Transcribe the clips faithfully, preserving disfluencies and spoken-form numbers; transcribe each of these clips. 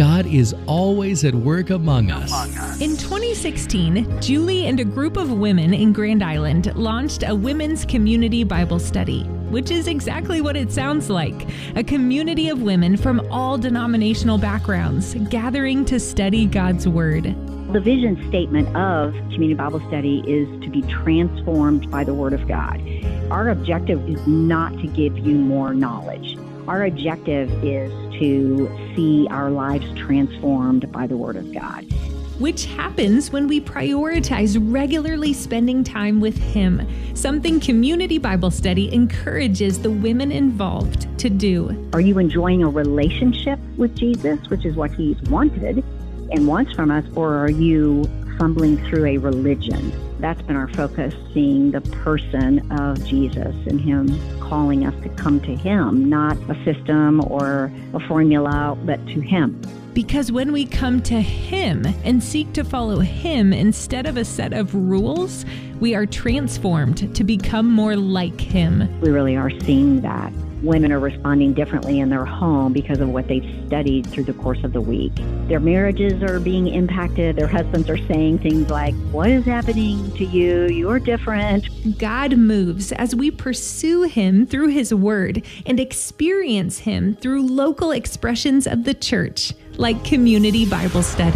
God is always at work among us. In twenty sixteen, Julie and a group of women in Grand Island launched a women's community Bible study, which is exactly what it sounds like, a community of women from all denominational backgrounds gathering to study God's Word. The vision statement of Community Bible Study is to be transformed by the Word of God. Our objective is not to give you more knowledge. Our objective is to see our lives transformed by the Word of God. Which happens when we prioritize regularly spending time with Him, something Community Bible Study encourages the women involved to do. Are you enjoying a relationship with Jesus, which is what He's wanted and wants from us, or are you fumbling through a religion? That's been our focus, seeing the person of Jesus and Him calling us to come to Him, not a system or a formula, but to Him. Because when we come to Him and seek to follow Him instead of a set of rules, we are transformed to become more like Him. We really are seeing that. Women are responding differently in their home because of what they've studied through the course of the week. Their marriages are being impacted. Their husbands are saying things like, "What is happening to you? You're different." God moves as we pursue Him through His Word and experience Him through local expressions of the church, like Community Bible Study.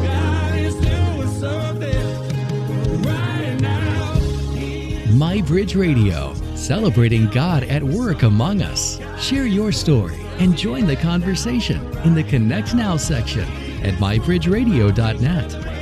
My Bridge Radio, celebrating God at work among us. Share your story and join the conversation in the Connect Now section at my bridge radio dot net.